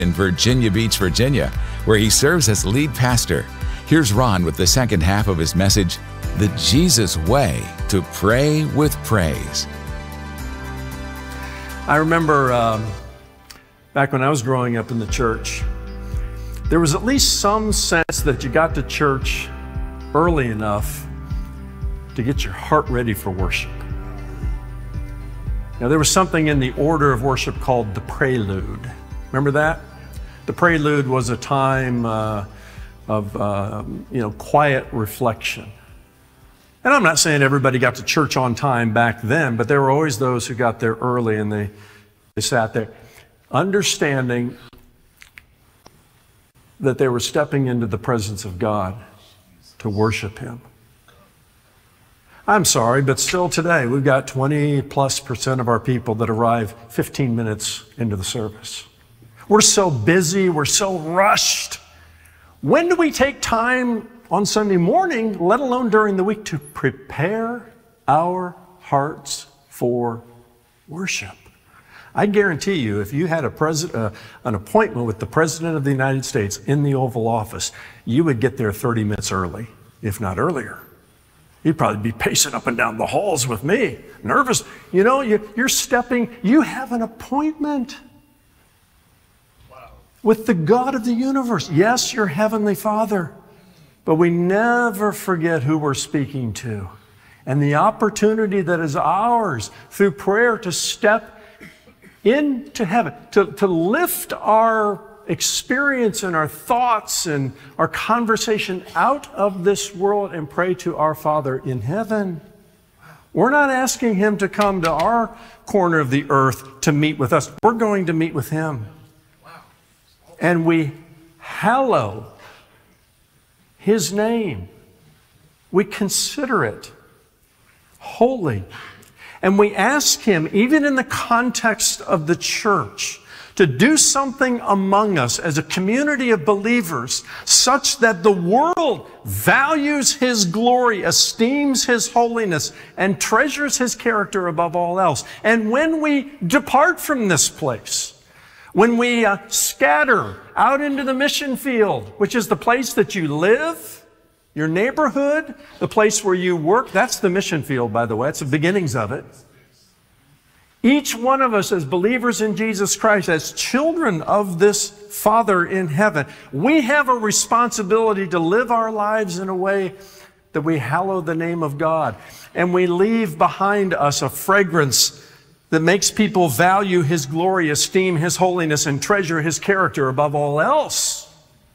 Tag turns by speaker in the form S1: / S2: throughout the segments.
S1: in Virginia Beach, Virginia, where he serves as lead pastor. Here's Ron with the second half of his message, The Jesus Way to Pray with Praise.
S2: I remember back when I was growing up in the church, there was at least some sense that you got to church early enough to get your heart ready for worship. Now, there was something in the order of worship called the prelude. Remember that? The prelude was a time of quiet reflection. And I'm not saying everybody got to church on time back then, but there were always those who got there early and they sat there, understanding that they were stepping into the presence of God to worship Him. I'm sorry, but still today, we've got 20+% of our people that arrive 15 minutes into the service. We're so busy, we're so rushed. When do we take time on Sunday morning, let alone during the week, to prepare our hearts for worship? I guarantee you, if you had an appointment with the President of the United States in the Oval Office, you would get there 30 minutes early, if not earlier. You'd probably be pacing up and down the halls with me, nervous. You know, you have an appointment with the God of the universe. Yes, your Heavenly Father, but we never forget who we're speaking to and the opportunity that is ours through prayer to step into heaven, to lift our experience and our thoughts and our conversation out of this world and pray to our Father in heaven. We're not asking Him to come to our corner of the earth to meet with us. We're going to meet with Him. And we hallow His name. We consider it holy. And we ask Him, even in the context of the church, to do something among us as a community of believers such that the world values His glory, esteems His holiness, and treasures His character above all else. And when we depart from this place, when we scatter out into the mission field, which is the place that you live, your neighborhood, the place where you work, that's the mission field, by the way. It's the beginnings of it. Each one of us as believers in Jesus Christ, as children of this Father in heaven, we have a responsibility to live our lives in a way that we hallow the name of God. And we leave behind us a fragrance that makes people value His glory, esteem His holiness, and treasure His character above all else.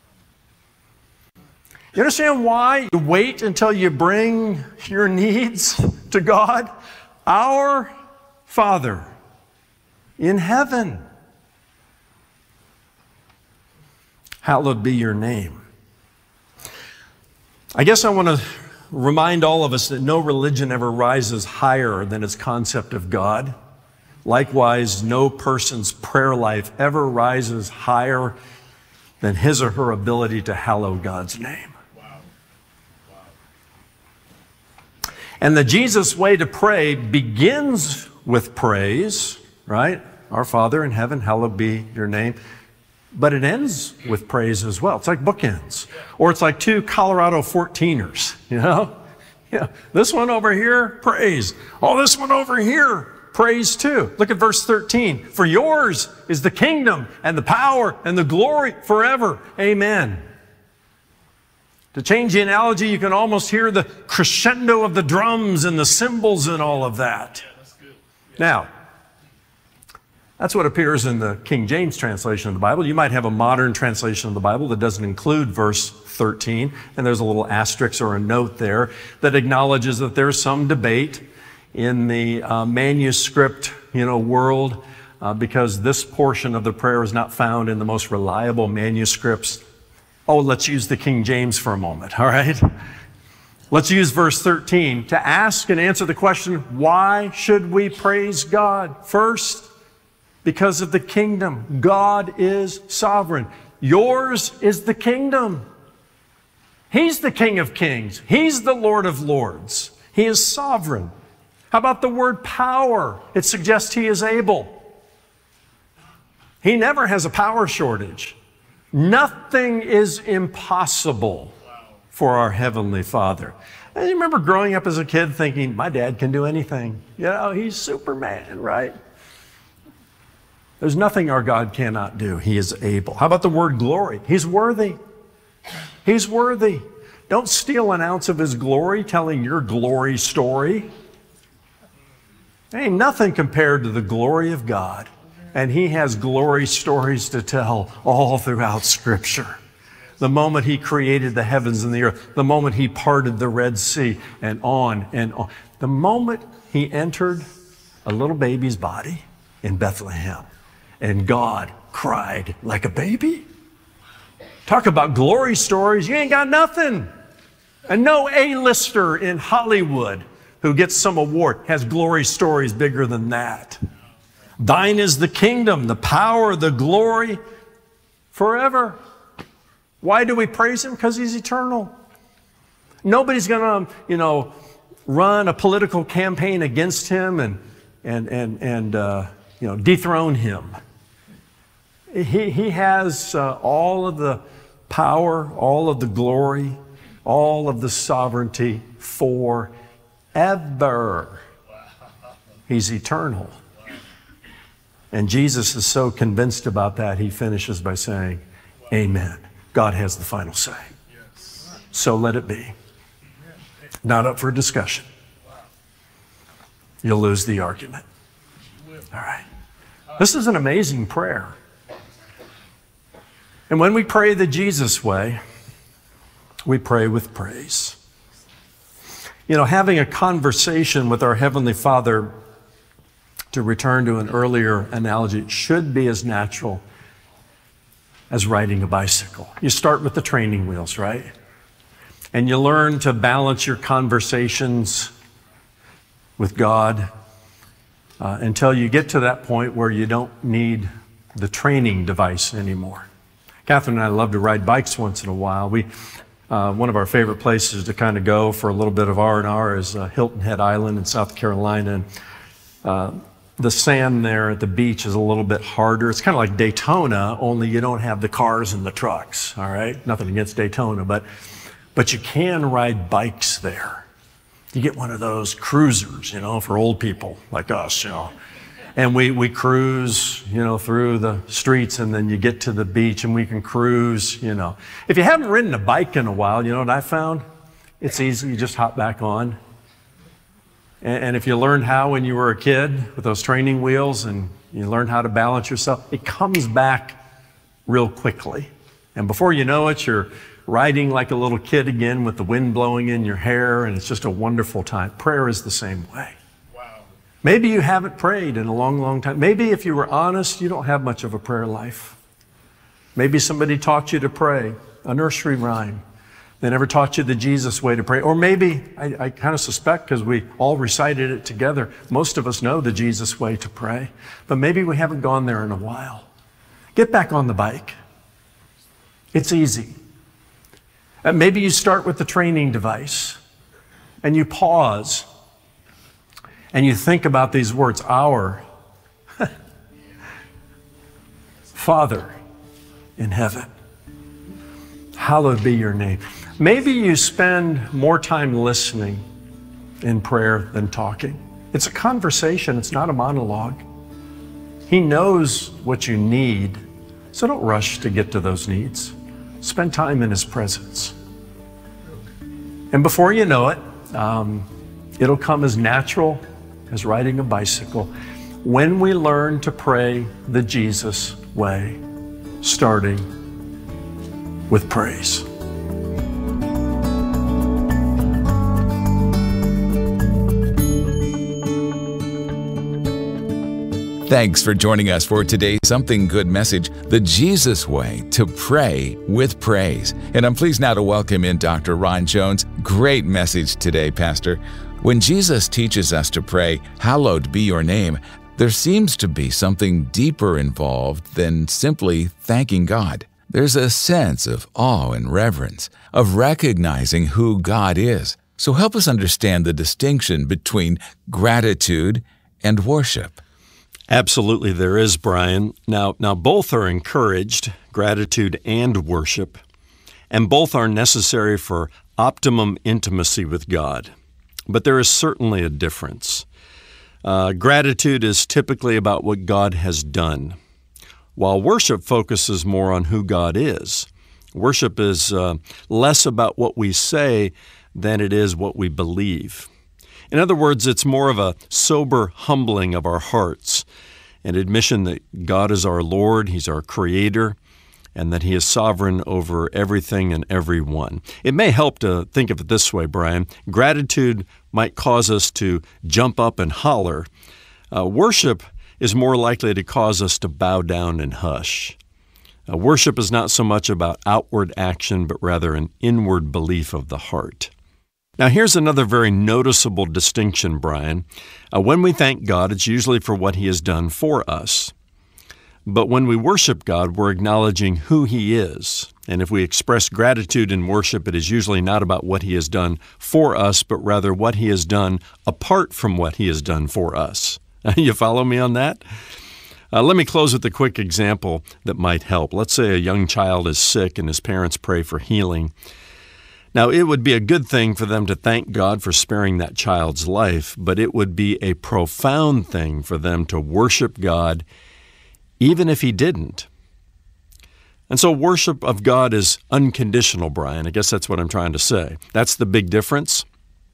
S2: You understand why you wait until you bring your needs to God? Our Father in heaven, hallowed be your name. I guess I want to remind all of us that no religion ever rises higher than its concept of God. Likewise, no person's prayer life ever rises higher than his or her ability to hallow God's name. And the Jesus way to pray begins with praise, right? Our Father in heaven, hallowed be your name. But it ends with praise as well. It's like bookends. Or it's like two Colorado 14ers, you know? Yeah, this one over here, praise. Oh, this one over here, praise too. Look at verse 13. For yours is the kingdom and the power and the glory forever. Amen. To change the analogy, you can almost hear the crescendo of the drums and the cymbals and all of that. Now, that's what appears in the King James translation of the Bible. You might have a modern translation of the Bible that doesn't include verse 13, and there's a little asterisk or a note there that acknowledges that there's some debate in the manuscript, world, because this portion of the prayer is not found in the most reliable manuscripts. Oh, let's use the King James for a moment, all right? Let's use verse 13 to ask and answer the question, why should we praise God? First, because of the kingdom. God is sovereign. Yours is the kingdom. He's the King of kings. He's the Lord of lords. He is sovereign. How about the word power? It suggests He is able. He never has a power shortage. Nothing is impossible for our Heavenly Father. And you remember growing up as a kid thinking, my dad can do anything. You know, he's Superman, right? There's nothing our God cannot do. He is able. How about the word glory? He's worthy. He's worthy. Don't steal an ounce of His glory telling your glory story. Ain't nothing compared to the glory of God. And He has glory stories to tell all throughout Scripture. The moment He created the heavens and the earth, the moment He parted the Red Sea, and on and on. The moment He entered a little baby's body in Bethlehem, and God cried like a baby. Talk about glory stories. You ain't got nothing. And no A-lister in Hollywood who gets some award has glory stories bigger than that. Thine is the kingdom, the power, the glory forever. Why do we praise Him? Because He's eternal. Nobody's going to, run a political campaign against Him and dethrone Him. He has all of the power, all of the glory, all of the sovereignty forever. He's eternal. And Jesus is so convinced about that, He finishes by saying, Amen. God has the final say. So let it be. Not up for discussion. You'll lose the argument. All right. This is an amazing prayer. And when we pray the Jesus way, we pray with praise. Having a conversation with our Heavenly Father, to return to an earlier analogy, should be as natural as riding a bicycle. You start with the training wheels, right? And you learn to balance your conversations with God until you get to that point where you don't need the training device anymore. Catherine and I love to ride bikes once in a while. One of our favorite places to kind of go for a little bit of R&R is Hilton Head Island in South Carolina. And the sand there at the beach is a little bit harder. It's kind of like Daytona, only you don't have the cars and the trucks, all right? Nothing against Daytona, but you can ride bikes there. You get one of those cruisers, for old people like us, And we cruise, through the streets, and then you get to the beach and we can cruise, If you haven't ridden a bike in a while, you know what I found? It's easy. You just hop back on. And if you learned how when you were a kid with those training wheels and you learn how to balance yourself, it comes back real quickly. And before you know it, you're riding like a little kid again with the wind blowing in your hair, and it's just a wonderful time. Prayer is the same way. Maybe you haven't prayed in a long, long time. Maybe if you were honest, you don't have much of a prayer life. Maybe somebody taught you to pray, a nursery rhyme. They never taught you the Jesus way to pray. Or maybe, I kind of suspect, because we all recited it together, most of us know the Jesus way to pray. But maybe we haven't gone there in a while. Get back on the bike. It's easy. Maybe you start with the training device and you pause and you think about these words, our Father in heaven, hallowed be your name. Maybe you spend more time listening in prayer than talking. It's a conversation, it's not a monologue. He knows what you need, so don't rush to get to those needs. Spend time in His presence. And before you know it, it'll come as natural as riding a bicycle when we learn to pray the Jesus way, starting with praise.
S1: Thanks for joining us for today's Something Good message, The Jesus Way to Pray with Praise. And I'm pleased now to welcome in Dr. Ron Jones. Great message today, Pastor. When Jesus teaches us to pray, hallowed be your name, there seems to be something deeper involved than simply thanking God. There's a sense of awe and reverence, of recognizing who God is. So help us understand the distinction between gratitude and worship.
S3: Absolutely, there is, Brian. Now, both are encouraged, gratitude and worship, and both are necessary for optimum intimacy with God. But there is certainly a difference. Gratitude is typically about what God has done, while worship focuses more on who God is. Worship is less about what we say than it is what we believe. In other words, it's more of a sober humbling of our hearts, an admission that God is our Lord, He's our Creator, and that He is sovereign over everything and everyone. It may help to think of it this way, Brian. Gratitude might cause us to jump up and holler. Worship is more likely to cause us to bow down and hush. Worship is not so much about outward action, but rather an inward belief of the heart. Now, here's another very noticeable distinction, Brian. When we thank God, it's usually for what He has done for us. But when we worship God, we're acknowledging who He is. And if we express gratitude in worship, it is usually not about what He has done for us, but rather what He has done apart from what He has done for us. You follow me on that? Let me close with a quick example that might help. Let's say a young child is sick and his parents pray for healing. Now, it would be a good thing for them to thank God for sparing that child's life, but it would be a profound thing for them to worship God even if He didn't. And so worship of God is unconditional, Brian. I guess that's what I'm trying to say. That's the big difference.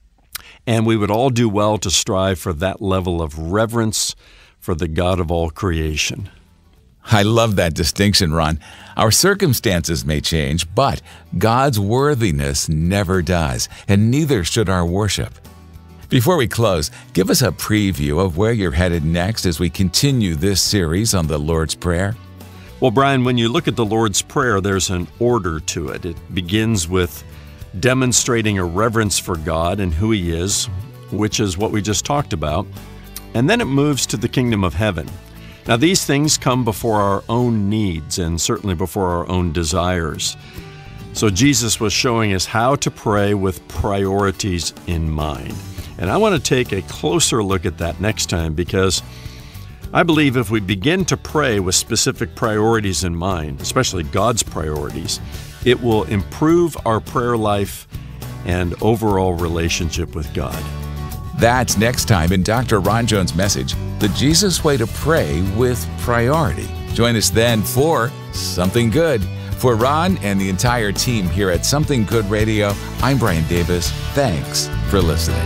S3: And we would all do well to strive for that level of reverence for the God of all creation.
S1: I love that distinction, Ron. Our circumstances may change, but God's worthiness never does, and neither should our worship. Before we close, give us a preview of where you're headed next as we continue this series on the Lord's Prayer.
S3: Well, Brian, when you look at the Lord's Prayer, there's an order to it. It begins with demonstrating a reverence for God and who He is, which is what we just talked about. And then it moves to the kingdom of heaven. Now, these things come before our own needs and certainly before our own desires. So Jesus was showing us how to pray with priorities in mind. And I want to take a closer look at that next time, because I believe if we begin to pray with specific priorities in mind, especially God's priorities, it will improve our prayer life and overall relationship with God.
S1: That's next time in Dr. Ron Jones' message, The Jesus Way to Pray with Priority. Join us then for Something Good. For Ron and the entire team here at Something Good Radio, I'm Brian Davis. Thanks for listening.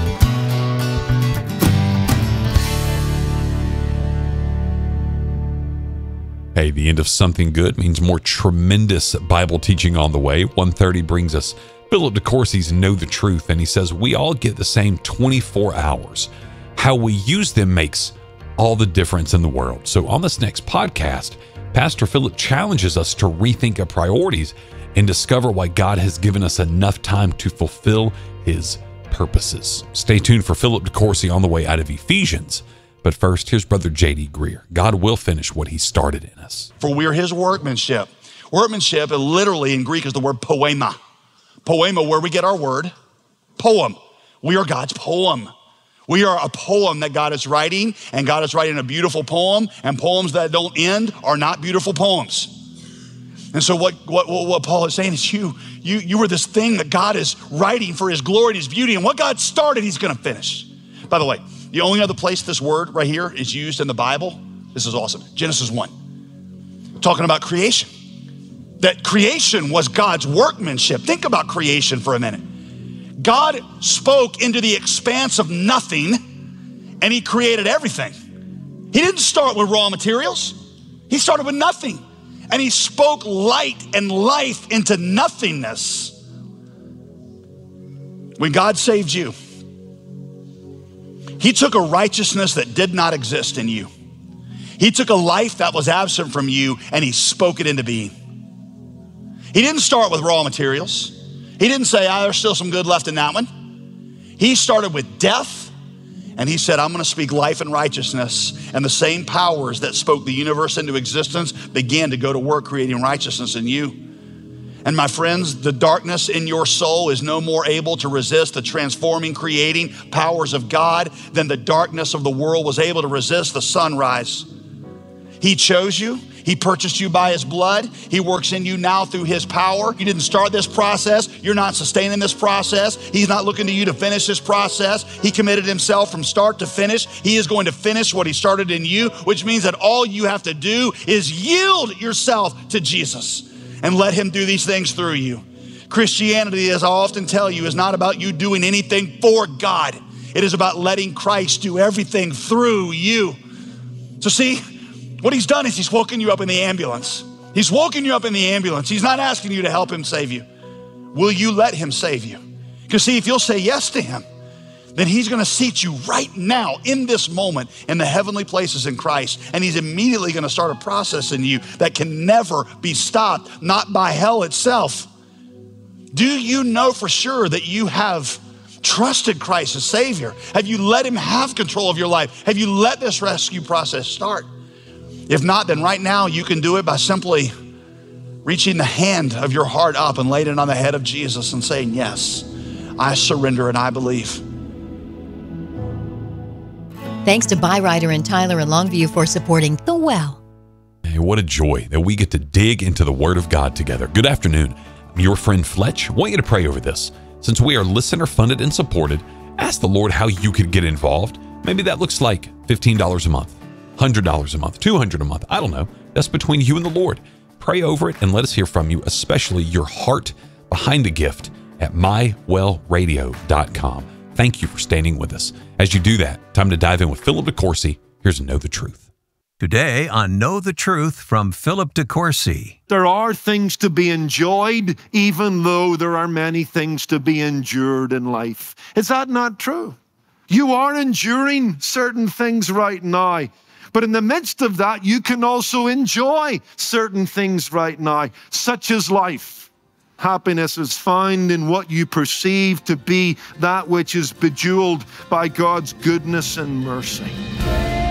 S4: Hey, the end of Something Good means more tremendous Bible teaching on the way. 1:30 brings us Philip DeCourcy's Know the Truth, and he says we all get the same 24 hours. How we use them makes all the difference in the world. So on this next podcast, Pastor Philip challenges us to rethink our priorities and discover why God has given us enough time to fulfill His purposes. Stay tuned for Philip DeCourcy on the way out of Ephesians. But first, here's Brother J.D. Greer. God will finish what He started in us.
S5: For we are His workmanship. Workmanship, literally in Greek, is the word poema. Poema, where we get our word, poem. We are God's poem. We are a poem that God is writing, and God is writing a beautiful poem, and poems that don't end are not beautiful poems. And so what Paul is saying is you were this thing that God is writing for His glory and His beauty, and what God started, He's going to finish. By the way, the only other place this word right here is used in the Bible, this is awesome, Genesis 1, talking about creation. That creation was God's workmanship. Think about creation for a minute. God spoke into the expanse of nothing, and He created everything. He didn't start with raw materials. He started with nothing, and He spoke light and life into nothingness. When God saved you, He took a righteousness that did not exist in you. He took a life that was absent from you, and He spoke it into being. He didn't start with raw materials. He didn't say, there's still some good left in that one. He started with death, and He said, I'm going to speak life and righteousness. And the same powers that spoke the universe into existence began to go to work creating righteousness in you. And my friends, the darkness in your soul is no more able to resist the transforming, creating powers of God than the darkness of the world was able to resist the sunrise. He chose you. He purchased you by his blood. He works in you now through his power. You didn't start this process. You're not sustaining this process. He's not looking to you to finish this process. He committed himself from start to finish. He is going to finish what he started in you, which means that all you have to do is yield yourself to Jesus and let him do these things through you. Christianity, as I often tell you, is not about you doing anything for God. It is about letting Christ do everything through you. So see, what he's done is he's woken you up in the ambulance. He's woken you up in the ambulance. He's not asking you to help him save you. Will you let him save you? Because see, if you'll say yes to him, then he's gonna seat you right now in this moment in the heavenly places in Christ. And he's immediately gonna start a process in you that can never be stopped, not by hell itself. Do you know for sure that you have trusted Christ as Savior? Have you let him have control of your life? Have you let this rescue process start? If not, then right now you can do it by simply reaching the hand of your heart up and laying it on the head of Jesus and saying, yes, I surrender and I believe.
S6: Thanks to Byrider and Tyler in Longview for supporting The Well.
S4: Hey, what a joy that we get to dig into the Word of God together. Good afternoon. I'm your friend Fletch. I want you to pray over this. Since we are listener funded and supported, ask the Lord how you could get involved. Maybe that looks like $15 a month. $100 a month, $200 a month. I don't know. That's between you and the Lord. Pray over it and let us hear from you, especially your heart behind the gift at mywellradio.com. Thank you for standing with us. As you do that, time to dive in with Philip DeCourcy. Here's Know the Truth.
S7: Today on Know the Truth from Philip DeCourcy.
S8: There are things to be enjoyed, even though there are many things to be endured in life. Is that not true? You are enduring certain things right now. But in the midst of that, you can also enjoy certain things right now, such as life. Happiness is found in what you perceive to be that which is bejeweled by God's goodness and mercy.